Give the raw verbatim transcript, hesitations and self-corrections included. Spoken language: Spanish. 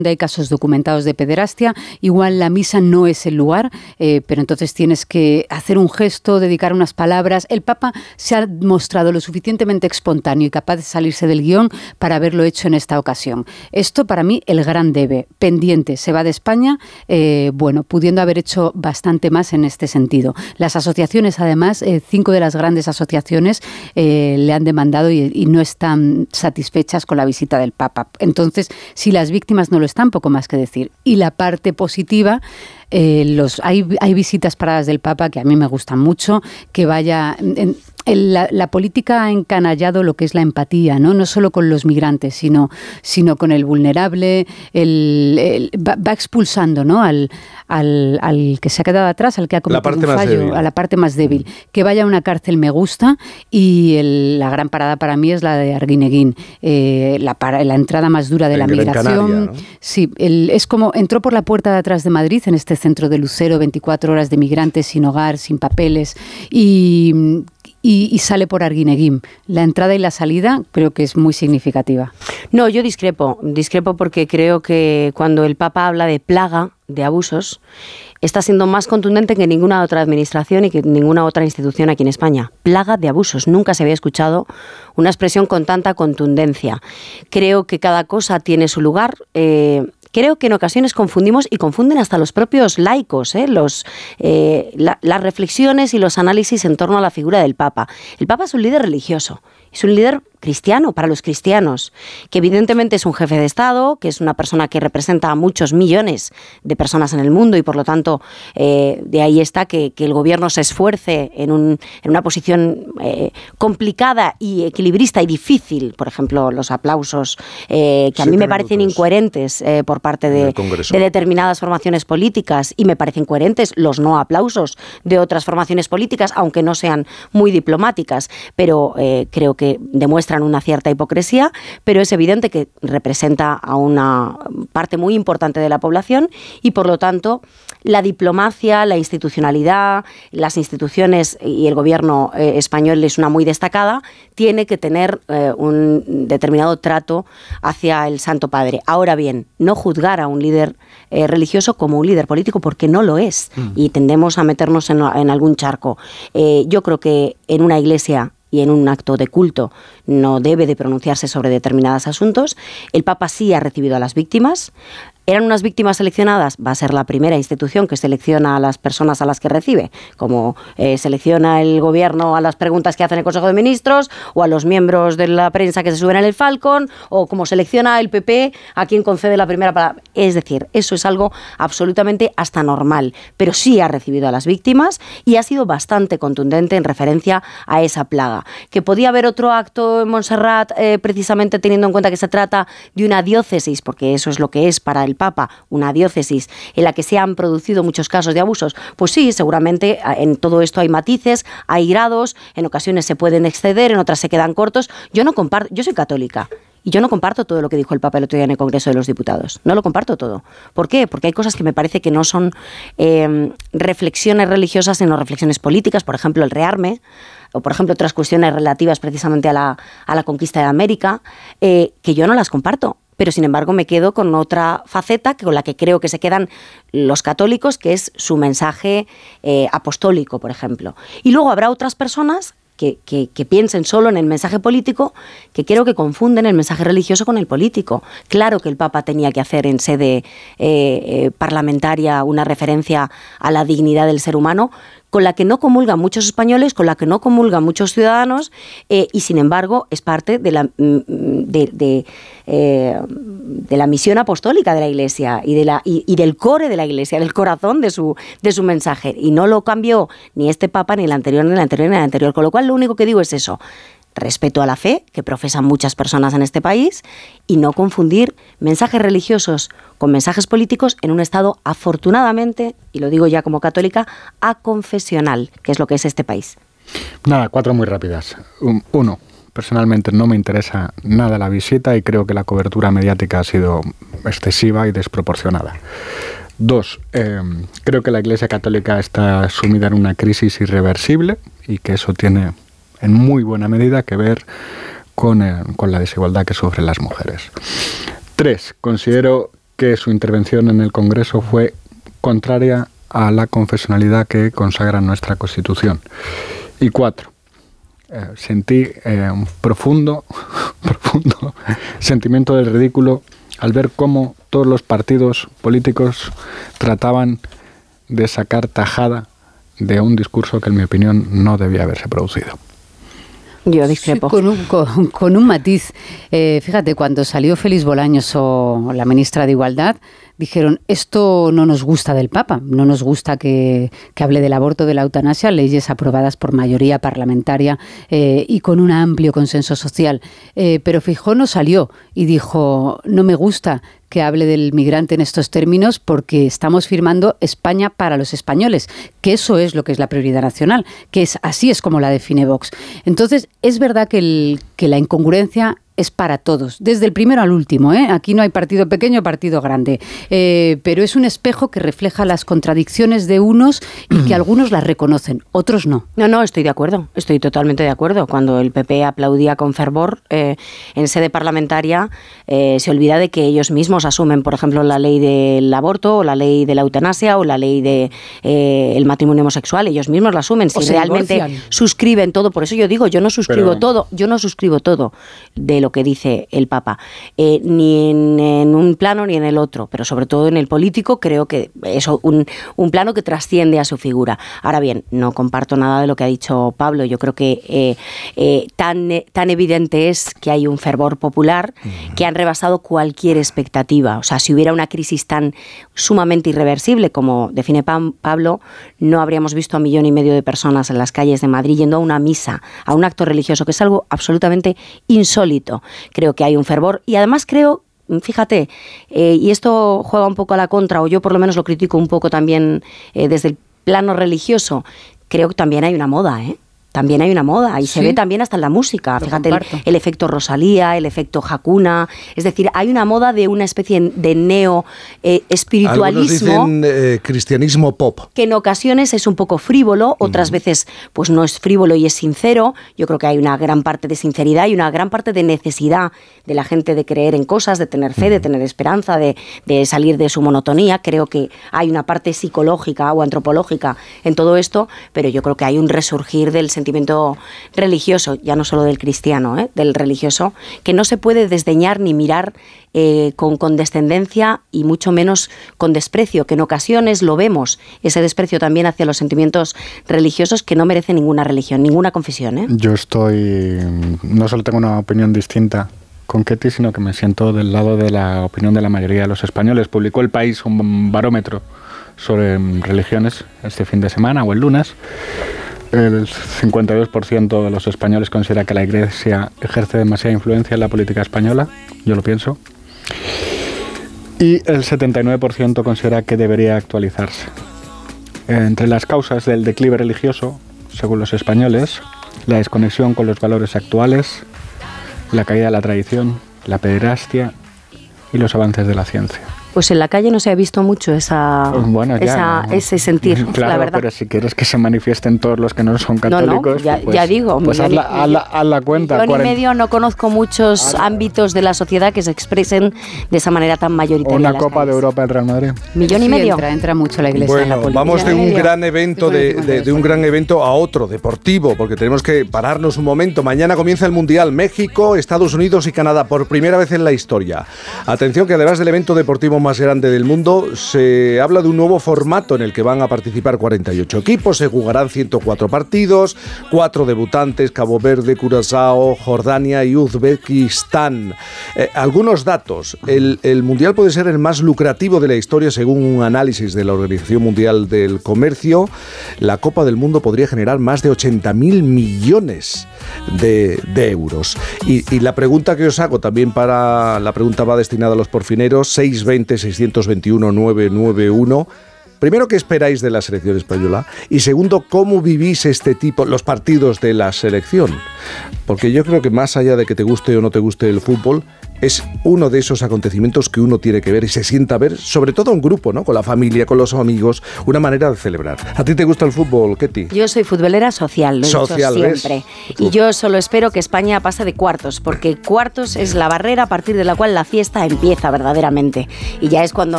hay casos documentados de pederastia, igual la misa no es el lugar, eh, pero entonces tienes que hacer un gesto, dedicar unas palabras. El Papa se ha mostrado lo suficientemente espontáneo y capaz de salirse del guión para haberlo hecho en esta ocasión. Esto para mí el gran debe, pendiente, se va de España, eh, bueno, pudiendo haber hecho bastante más en este sentido. Las asociaciones, además, eh, cinco de las grandes asociaciones eh, le han demandado y, y no están satisfechas con la visita del Papa. Entonces, si las víctimas no lo están, poco más que decir. Y la parte positiva, eh, los hay, hay visitas paradas del Papa que a mí me gustan mucho, que vaya... En, en la, la política ha encanallado lo que es la empatía, ¿no? No solo con los migrantes, sino, sino con el vulnerable, el, el, va, va expulsando, ¿no? al, al, al que se ha quedado atrás, al que ha cometido un fallo, a la parte más débil. Que vaya a una cárcel me gusta, y el, la gran parada para mí es la de Arguineguín, eh, la, para, la entrada más dura de en la migración. Canaria, ¿no? Sí, el, es como entró por la puerta de atrás de Madrid, en este centro de Lucero, veinticuatro horas de migrantes sin hogar, sin papeles, y... Y, y sale por Arguineguín. La entrada y la salida creo que es muy significativa. No, yo discrepo, discrepo porque creo que cuando el Papa habla de plaga de abusos, está siendo más contundente que ninguna otra administración y que ninguna otra institución aquí en España. Plaga de abusos. Nunca se había escuchado una expresión con tanta contundencia. Creo que cada cosa tiene su lugar. Eh, Creo que en ocasiones confundimos y confunden hasta los propios laicos, ¿eh? los, eh, la, las reflexiones y los análisis en torno a la figura del Papa. El Papa es un líder religioso, es un líder cristiano para los cristianos, que evidentemente es un jefe de Estado, que es una persona que representa a muchos millones de personas en el mundo y por lo tanto eh, de ahí está que, que el gobierno se esfuerce en, un, en una posición eh, complicada y equilibrista y difícil. Por ejemplo, los aplausos eh, que a mí me parecen minutos. incoherentes eh, por parte de, de determinadas formaciones políticas, y me parecen coherentes los no aplausos de otras formaciones políticas, aunque no sean muy diplomáticas, pero eh, creo que demuestran una cierta hipocresía, pero es evidente que representa a una parte muy importante de la población y por lo tanto la diplomacia, la institucionalidad, las instituciones y el gobierno eh, español es una muy destacada, tiene que tener eh, un determinado trato hacia el Santo Padre. Ahora bien, no juzgar a un líder eh, religioso como un líder político, porque no lo es, mm. y tendemos a meternos en, en algún charco. Eh, yo creo que en una iglesia y en un acto de culto no debe de pronunciarse sobre determinados asuntos. El Papa sí ha recibido a las víctimas. ¿Eran unas víctimas seleccionadas? Va a ser la primera institución que selecciona a las personas a las que recibe, como eh, selecciona el gobierno a las preguntas que hacen el Consejo de Ministros, o a los miembros de la prensa que se suben en el Falcon, o como selecciona el P P a quien concede la primera palabra. Es decir, eso es algo absolutamente hasta normal, pero sí ha recibido a las víctimas y ha sido bastante contundente en referencia a esa plaga. Que podía haber otro acto en Montserrat, eh, precisamente teniendo en cuenta que se trata de una diócesis, porque eso es lo que es para el Papa, una diócesis en la que se han producido muchos casos de abusos. Pues sí, seguramente en todo esto hay matices, hay grados, en ocasiones se pueden exceder, en otras se quedan cortos. Yo no comparto, yo soy católica y yo no comparto todo lo que dijo el Papa el otro día en el Congreso de los Diputados. No lo comparto todo. ¿Por qué? Porque hay cosas que me parece que no son eh, reflexiones religiosas, sino reflexiones políticas, por ejemplo, el rearme, o por ejemplo otras cuestiones relativas precisamente a la, a la conquista de América, eh, que yo no las comparto. Pero sin embargo me quedo con otra faceta con la que creo que se quedan los católicos, que es su mensaje eh, apostólico, por ejemplo. Y luego habrá otras personas que, que, que piensen solo en el mensaje político, que creo que confunden el mensaje religioso con el político. Claro que el Papa tenía que hacer en sede eh, eh, parlamentaria una referencia a la dignidad del ser humano, con la que no comulgan muchos españoles, con la que no comulgan muchos ciudadanos, eh, y sin embargo es parte de la, de, de, eh, de la misión apostólica de la Iglesia y, de la, y, y del core de la Iglesia, del corazón de su, de su mensaje. Y no lo cambió ni este Papa, ni el anterior, ni el anterior, ni el anterior. Con lo cual lo único que digo es eso: respeto a la fe que profesan muchas personas en este país y no confundir mensajes religiosos con mensajes políticos en un Estado, afortunadamente, y lo digo ya como católica, aconfesional, que es lo que es este país. Nada, cuatro muy rápidas. Uno, personalmente no me interesa nada la visita y creo que la cobertura mediática ha sido excesiva y desproporcionada. Dos, eh, creo que la Iglesia Católica está sumida en una crisis irreversible y que eso tiene en muy buena medida que ver con, eh, con la desigualdad que sufren las mujeres. Tres, considero que su intervención en el Congreso fue contraria a la confesionalidad que consagra nuestra Constitución. Y cuatro, eh, sentí eh, un profundo, profundo sentimiento del ridículo al ver cómo todos los partidos políticos trataban de sacar tajada de un discurso que, en mi opinión, no debía haberse producido. Yo discrepo. Sí, con, un, con, con un matiz. Eh, fíjate, cuando salió Félix Bolaños o la ministra de Igualdad, dijeron, esto no nos gusta del Papa, no nos gusta que, que hable del aborto, de la eutanasia, leyes aprobadas por mayoría parlamentaria eh, y con un amplio consenso social. Eh, pero Feijóo no salió y dijo, no me gusta que hable del migrante en estos términos porque estamos firmando España para los españoles, que eso es lo que es la prioridad nacional, que es así es como la define Vox. Entonces, es verdad que, el, que la incongruencia es para todos, desde el primero al último, ¿eh? Aquí no hay partido pequeño, partido grande, eh, pero es un espejo que refleja las contradicciones de unos y que algunos las reconocen, otros no. No, no, estoy de acuerdo, estoy totalmente de acuerdo. Cuando el P P aplaudía con fervor eh, en sede parlamentaria, eh, se olvida de que ellos mismos asumen, por ejemplo, la ley del aborto, o la ley de la eutanasia, o la ley del de, eh, matrimonio homosexual, ellos mismos la asumen, si realmente divorcian. Suscriben todo. Por eso yo digo, yo no suscribo pero... todo, yo no suscribo todo de lo que dice el Papa, eh, ni en, en un plano ni en el otro, pero sobre todo en el político creo que es un, un plano que trasciende a su figura. Ahora bien, no comparto nada de lo que ha dicho Pablo, yo creo que eh, eh, tan, tan evidente es que hay un fervor popular que han rebasado cualquier expectativa. O sea, si hubiera una crisis tan sumamente irreversible como define Pablo, no habríamos visto a un millón y medio de personas en las calles de Madrid yendo a una misa, a un acto religioso, que es algo absolutamente insólito. Creo que hay un fervor y además creo, fíjate, eh, y esto juega un poco a la contra, o yo por lo menos lo critico un poco también eh, desde el plano religioso, creo que también hay una moda, ¿eh? También hay una moda y ¿sí? Se ve también hasta en la música. Lo Fíjate, el, el efecto Rosalía, el efecto Hakuna. Es decir, hay una moda de una especie de neo-espiritualismo. Eh, Algunos dicen eh, cristianismo pop. Que en ocasiones es un poco frívolo, otras uh-huh. veces pues no es frívolo y es sincero. Yo creo que hay una gran parte de sinceridad y una gran parte de necesidad de la gente de creer en cosas, de tener fe, uh-huh. de tener esperanza, de, de salir de su monotonía. Creo que hay una parte psicológica o antropológica en todo esto, pero yo creo que hay un resurgir del sentimiento religioso, ya no solo del cristiano, ¿eh? del religioso, que no se puede desdeñar ni mirar eh, con condescendencia y mucho menos con desprecio, que en ocasiones lo vemos, ese desprecio también hacia los sentimientos religiosos que no merece ninguna religión, ninguna confesión. ¿eh? Yo estoy, no solo tengo una opinión distinta con Ketty, sino que me siento del lado de la opinión de la mayoría de los españoles. Publicó El País un barómetro sobre religiones este fin de semana o el lunes. El cincuenta y dos por ciento de los españoles considera que la Iglesia ejerce demasiada influencia en la política española, yo lo pienso, y el setenta y nueve por ciento considera que debería actualizarse. Entre las causas del declive religioso, según los españoles, la desconexión con los valores actuales, la caída de la tradición, la pederastia y los avances de la ciencia. Pues en la calle no se ha visto mucho esa, bueno, ya, esa no. ese sentir, claro, la verdad. Pero si quieres que se manifiesten todos los que no son católicos, no, no, ya, pues, ya digo, pues haz, la, haz, la, haz la cuenta. Millón cuarenta y medio no conozco muchos ah, ámbitos de la sociedad que se expresen de esa manera tan mayoritaria. Una Copa calles. de Europa del Real Madrid. Millón y sí, medio. Entra, entra mucho la Iglesia bueno, en la política. Vamos de un gran evento de, de, de un gran evento a otro, deportivo, porque tenemos que pararnos un momento. Mañana comienza el Mundial. México, Estados Unidos y Canadá, por primera vez en la historia. Atención que además del evento deportivo más grande del mundo, se habla de un nuevo formato en el que van a participar cuarenta y ocho equipos, se jugarán ciento cuatro partidos, cuatro debutantes, Cabo Verde, Curazao, Jordania y Uzbekistán. Eh, algunos datos, el, el Mundial puede ser el más lucrativo de la historia según un análisis de la Organización Mundial del Comercio. La Copa del Mundo podría generar más de ochenta mil millones de, de euros. Y, y la pregunta que os hago también para, la pregunta va destinada a los porfineros, seiscientos veinte, seiscientos veintiuno, nueve nueve uno. Primero, ¿qué esperáis de la selección española? Y segundo, ¿cómo vivís este tipo, los partidos de la selección? Porque yo creo que más allá de que te guste o no te guste el fútbol, es uno de esos acontecimientos que uno tiene que ver y se sienta a ver, sobre todo en grupo, ¿no? Con la familia, con los amigos, una manera de celebrar. ¿A ti te gusta el fútbol, Ketty? Yo soy futbolera social, lo he social, dicho siempre. ¿ves? Y yo solo espero que España pase de cuartos, porque cuartos es la barrera a partir de la cual la fiesta empieza verdaderamente. Y ya es cuando